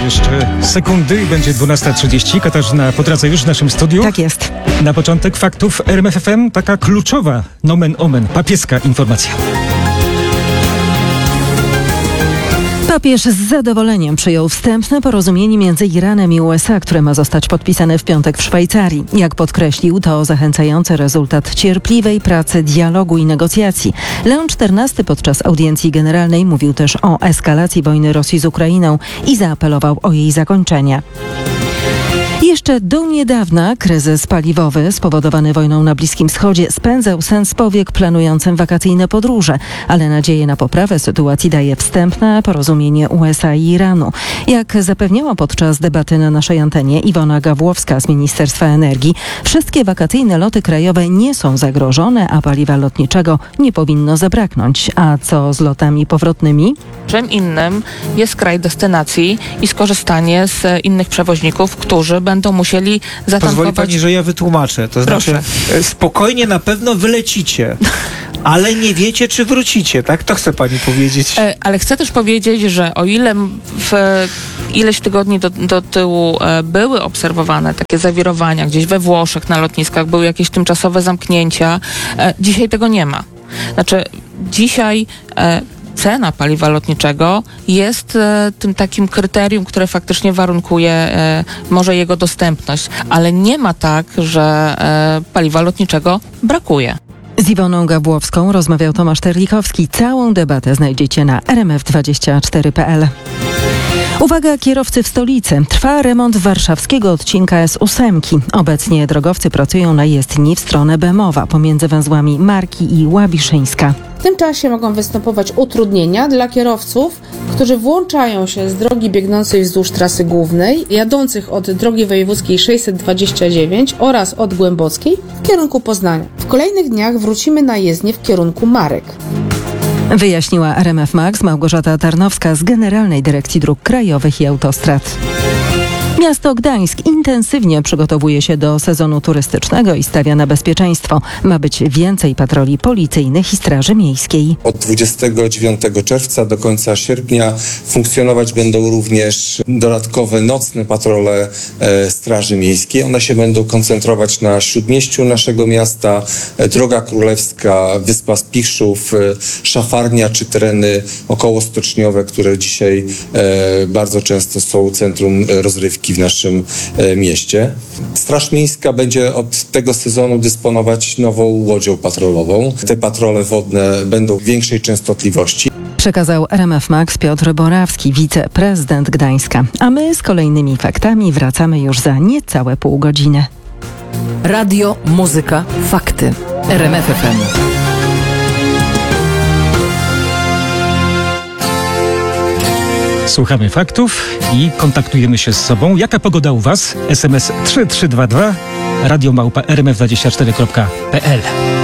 Jeszcze sekundy i będzie 12:30. Katarzyna po drodze już w naszym studiu. Tak jest. Na początek faktów RMF FM, taka kluczowa, nomen omen, papieska informacja. Papież z zadowoleniem przyjął wstępne porozumienie między Iranem i USA, które ma zostać podpisane w piątek w Szwajcarii. Jak podkreślił, to zachęcający rezultat cierpliwej pracy, dialogu i negocjacji. Leon XIV podczas audiencji generalnej mówił też o eskalacji wojny Rosji z Ukrainą i zaapelował o jej zakończenie. Jeszcze do niedawna kryzys paliwowy spowodowany wojną na Bliskim Wschodzie spędzał sens powiek planującym wakacyjne podróże, ale nadzieję na poprawę sytuacji daje wstępne porozumienie USA i Iranu. Jak zapewniała podczas debaty na naszej antenie Iwona Gawłowska z Ministerstwa Energii, wszystkie wakacyjne loty krajowe nie są zagrożone, a paliwa lotniczego nie powinno zabraknąć. A co z lotami powrotnymi? Czym innym jest kraj destynacji i skorzystanie z innych przewoźników, którzy będą musieli zatankować. Pozwoli pani, że ja wytłumaczę. To Proszę. znaczy, spokojnie na pewno wylecicie, ale nie wiecie, czy wrócicie, tak? To chce pani powiedzieć. Ale chcę też powiedzieć, że o ile ileś tygodni do tyłu były obserwowane takie zawirowania gdzieś we Włoszech na lotniskach, były jakieś tymczasowe zamknięcia, dzisiaj tego nie ma. Znaczy, dzisiaj cena paliwa lotniczego jest tym takim kryterium, które faktycznie warunkuje może jego dostępność, ale nie ma tak, że paliwa lotniczego brakuje. Z Iwoną Gawłowską rozmawiał Tomasz Terlikowski. Całą debatę znajdziecie na rmf24.pl. Uwaga, kierowcy w stolicy. Trwa remont warszawskiego odcinka S8. Obecnie drogowcy pracują na jezdni w stronę Bemowa pomiędzy węzłami Marki i Łabiszyńska. W tym czasie mogą występować utrudnienia dla kierowców, którzy włączają się z drogi biegnącej wzdłuż trasy głównej, jadących od drogi wojewódzkiej 629 oraz od Głębockiej w kierunku Poznania. W kolejnych dniach wrócimy na jezdnię w kierunku Marek. Wyjaśniła RMF Max Małgorzata Tarnowska z Generalnej Dyrekcji Dróg Krajowych i Autostrad. Miasto Gdańsk intensywnie przygotowuje się do sezonu turystycznego i stawia na bezpieczeństwo. Ma być więcej patroli policyjnych i Straży Miejskiej. Od 29 czerwca do końca sierpnia funkcjonować będą również dodatkowe nocne patrole Straży Miejskiej. One się będą koncentrować na śródmieściu naszego miasta, Droga Królewska, Wyspa Spichrzów, Szafarnia czy tereny okołostoczniowe, które dzisiaj bardzo często są centrum rozrywki w naszym mieście. Straż Miejska będzie od tego sezonu dysponować nową łodzią patrolową. Te patrole wodne będą większej częstotliwości. Przekazał RMF Max Piotr Borawski, wiceprezydent Gdańska. A my z kolejnymi faktami wracamy już za niecałe pół godziny. Radio, muzyka, fakty. RMF FM. Słuchamy faktów i kontaktujemy się z sobą. Jaka pogoda u Was? SMS 3322 radio@rmf24.pl.